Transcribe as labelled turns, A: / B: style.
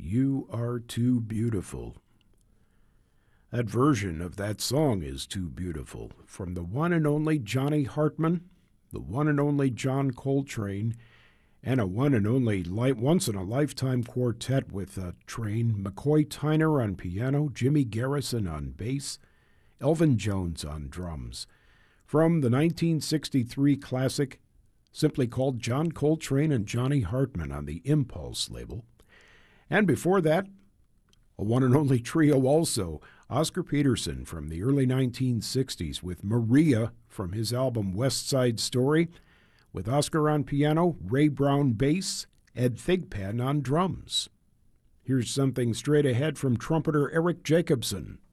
A: You Are Too Beautiful. That version of that song is too beautiful. From the one and only Johnny Hartman, the one and only John Coltrane, and a one and only once-in-a-lifetime quartet with Train, McCoy Tyner on piano, Jimmy Garrison on bass, Elvin Jones on drums. From the 1963 classic, simply called John Coltrane and Johnny Hartman on the Impulse label. And before that, a one and only trio also, Oscar Peterson from the early 1960s with Maria from his album West Side Story, with Oscar on piano, Ray Brown bass, Ed Thigpen on drums. Here's something straight ahead from trumpeter Eric Jacobson.